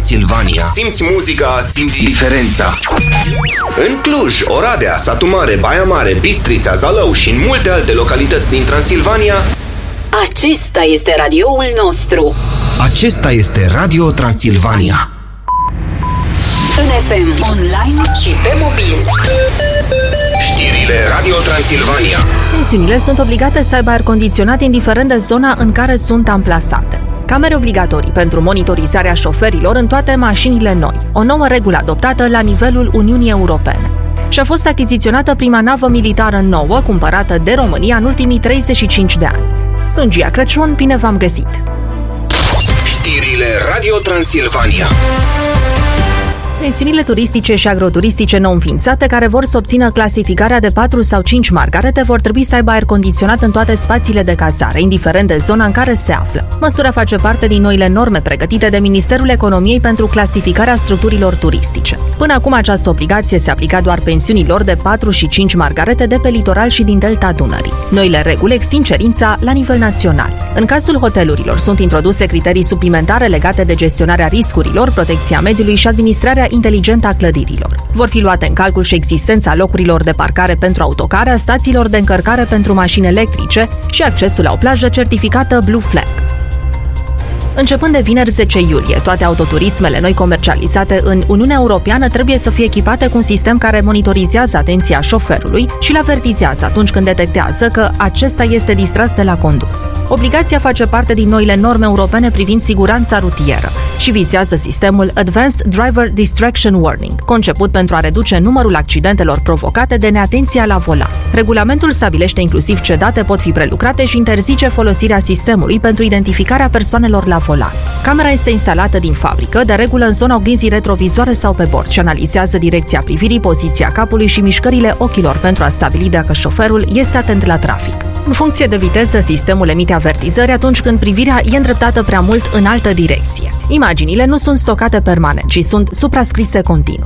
Transilvania. Simți muzica, simți diferența. În Cluj, Oradea, Satu Mare, Baia Mare, Bistrița, Zalău și în multe alte localități din Transilvania. Acesta este radioul nostru. Acesta este Radio Transilvania. În FM, online și pe mobil. Știrile Radio Transilvania. Pensiunile sunt obligate să aibă aer condiționat indiferent de zona în care sunt amplasate. Camere obligatorii pentru monitorizarea șoferilor în toate mașinile noi. O nouă regulă adoptată la nivelul Uniunii Europene. Și a fost achiziționată prima navă militară nouă cumpărată de România în ultimii 35 de ani. Sunt Gia Crăciun, bine v-am găsit! Știrile Radio Transilvania. Pensiunile turistice și agroturistice nou înființate care vor să obțină clasificarea de 4 sau 5 margarete vor trebui să aibă aer condiționat în toate spațiile de cazare, indiferent de zona în care se află. Măsura face parte din noile norme pregătite de Ministerul Economiei pentru clasificarea structurilor turistice. Până acum această obligație se aplica doar pensiunilor de 4 și 5 margarete de pe litoral și din delta Dunării. Noile reguli extind cerința la nivel național. În cazul hotelurilor sunt introduse criterii suplimentare legate de gestionarea riscurilor, protecția mediului și administrarea inteligentă a clădirilor. Vor fi luate în calcul și existența locurilor de parcare pentru autocare, a stațiilor de încărcare pentru mașini electrice și accesul la o plajă certificată Blue Flag. Începând de vineri 10 iulie, toate autoturismele noi comercializate în Uniunea Europeană trebuie să fie echipate cu un sistem care monitorizează atenția șoferului și îl avertizează atunci când detectează că acesta este distras de la condus. Obligația face parte din noile norme europene privind siguranța rutieră și vizează sistemul Advanced Driver Distraction Warning, conceput pentru a reduce numărul accidentelor provocate de neatenția la volan. Regulamentul stabilește inclusiv ce date pot fi prelucrate și interzice folosirea sistemului pentru identificarea persoanelor la volan. Camera este instalată din fabrică, de regulă în zona oglinzii retrovizoare sau pe bord, și analizează direcția privirii, poziția capului și mișcările ochilor pentru a stabili dacă șoferul este atent la trafic. În funcție de viteză, sistemul emite avertizări atunci când privirea e îndreptată prea mult în altă direcție. Imaginile nu sunt stocate permanent, ci sunt suprascrise continuu.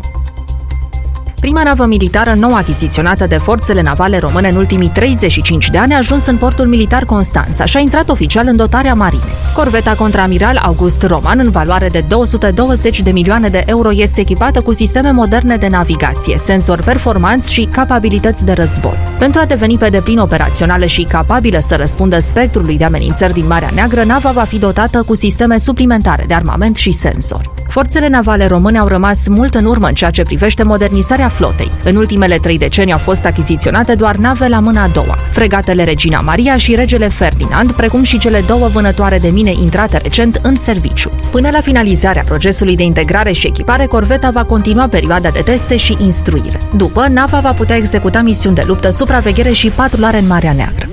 Prima navă militară nou achiziționată de forțele navale române în ultimii 35 de ani a ajuns în portul militar Constanța și a intrat oficial în dotarea marinei. Corveta contraamiral August Roman, în valoare de 220 de milioane de euro, este echipată cu sisteme moderne de navigație, senzori performanți și capabilități de război. Pentru a deveni pe deplin operațională și capabilă să răspundă spectrului de amenințări din Marea Neagră, nava va fi dotată cu sisteme suplimentare de armament și senzori. Forțele navale române au rămas mult în urmă în ceea ce privește modernizarea flotei. În ultimele 3 decenii au fost achiziționate doar nave la mâna a doua, fregatele Regina Maria și Regele Ferdinand, precum și cele 2 vânătoare de mine intrate recent în serviciu. Până la finalizarea procesului de integrare și echipare, corveta va continua perioada de teste și instruire. După, nava va putea executa misiuni de luptă, supraveghere și patrulare în Marea Neagră.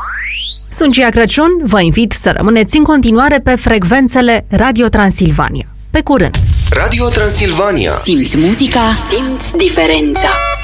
Sunt Gia Crăciun, vă invit să rămâneți în continuare pe frecvențele Radio Transilvania. Pe curând! Radio Transilvania. Simți muzica, simți diferența.